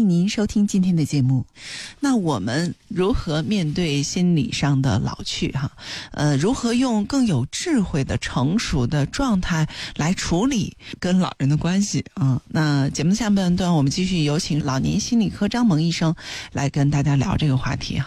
迎您收听今天的节目。那我们如何面对心理上的老去如何用更有智慧的成熟的状态来处理跟老人的关系那节目的下半段我们继续有请老年心理科张萌医生来跟大家聊这个话题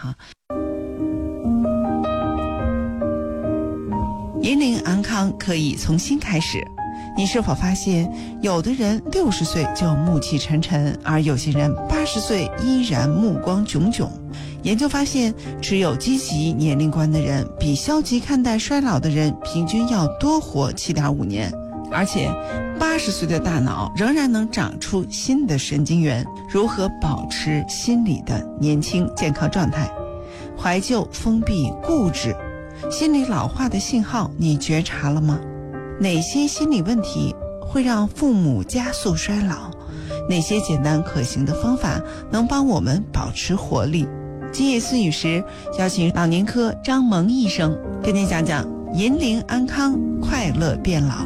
银龄安康可以从新开始。你是否发现有的人60岁就暮气沉沉，而有些人80岁依然目光炯炯？研究发现，持有积极年龄观的人比消极看待衰老的人平均要多活 7.5 年，而且80岁的大脑仍然能长出新的神经元。如何保持心理的年轻健康状态？怀旧、封闭、固执，心理老化的信号你觉察了吗？哪些心理问题会让父母加速衰老？哪些简单可行的方法能帮我们保持活力？今夜思语时，邀请老年科张萌医生跟您讲讲银龄安康，快乐变老。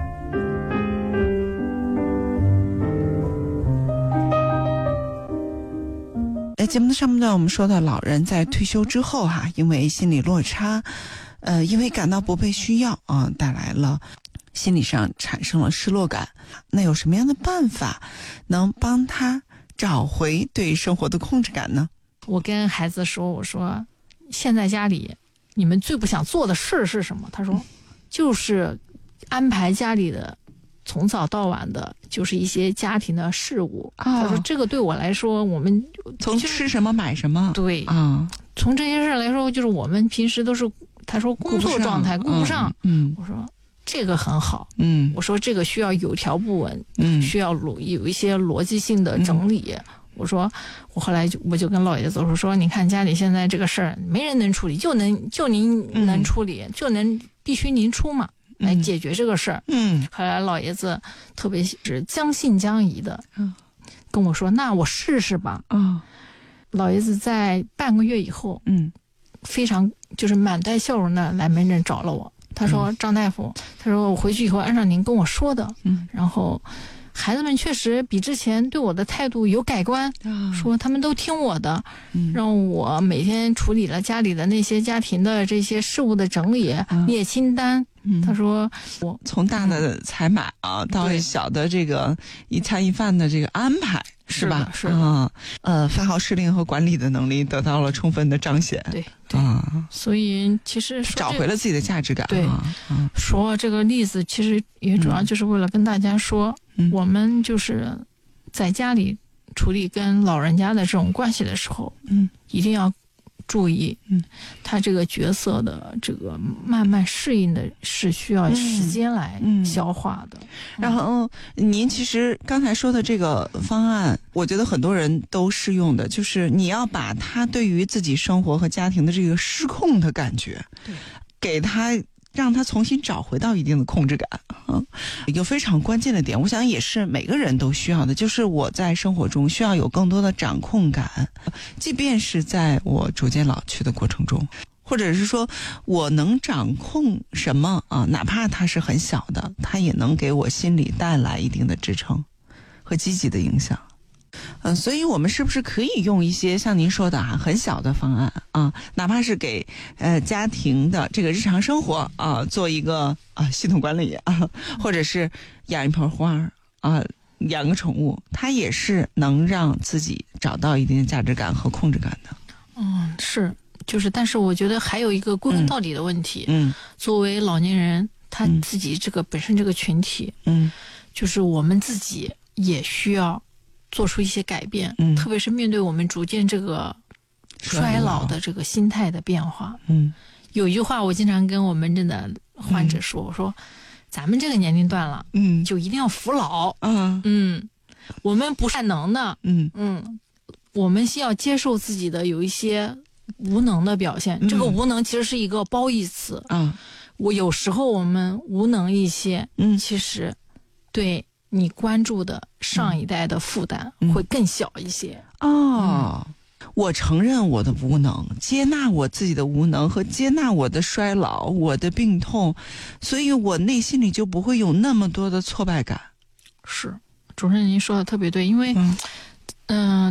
节目的上半段我们说到老人在退休之后因为心理落差因为感到不被需要带来了心理上产生了失落感。那有什么样的办法能帮他找回对生活的控制感呢？ 我跟孩子说，我说现在家里你们最不想做的事是什么？他说就是安排家里的从早到晚的就是一些家庭的事务他说这个对我来说，我们从吃什么买什么， 对从这些事来说，就是我们平时都是他说工作状态顾不上我说这个很好我说这个需要有条不紊需要有一些逻辑性的整理我说我后来我就跟老爷子说你看家里现在这个事儿没人能处理，就您能处理，就能必须您出嘛来解决这个事儿后来老爷子特别是将信将疑的跟我说那我试试吧老爷子在半个月以后非常就是满带笑容的来门诊找了我，他说张大夫，他说我回去以后按照您跟我说的然后孩子们确实比之前对我的态度有改观说他们都听我的让我每天处理了家里的那些家庭的这些事务的整理列清单他说我从大的采买到小的这个一餐一饭的这个安排是吧？ 是的发号施令和管理的能力得到了充分的彰显。 对所以其实找回了自己的价值感。 对说这个例子其实也主要就是为了跟大家说我们就是在家里处理跟老人家的这种关系的时候一定要注意他这个角色的这个慢慢适应的是需要时间来消化的然后您其实刚才说的这个方案我觉得很多人都适用的，就是你要把他对于自己生活和家庭的这个失控的感觉给他，让他重新找回到一定的控制感一个非常关键的点，我想也是每个人都需要的，就是我在生活中需要有更多的掌控感，即便是在我逐渐老去的过程中，或者是说我能掌控什么哪怕它是很小的，它也能给我心里带来一定的支撑和积极的影响。所以我们是不是可以用一些像您说的很小的方案哪怕是给家庭的这个日常生活做一个系统管理或者是养一盆花养个宠物，它也是能让自己找到一定的价值感和控制感的。 是就是但是我觉得还有一个归根到底的问题作为老年人他自己这个本身这个群体就是我们自己也需要做出一些改变特别是面对我们逐渐这个衰老的这个心态的变化有一句话我经常跟我们的患者说我说咱们这个年龄段了就一定要服老我们不善能的我们需要接受自己的有一些无能的表现这个无能其实是一个褒义词我有时候我们无能一些其实对你关注的上一代的负担会更小一些我承认我的无能，接纳我自己的无能和接纳我的衰老我的病痛，所以我内心里就不会有那么多的挫败感。 是主任您说的特别对，因为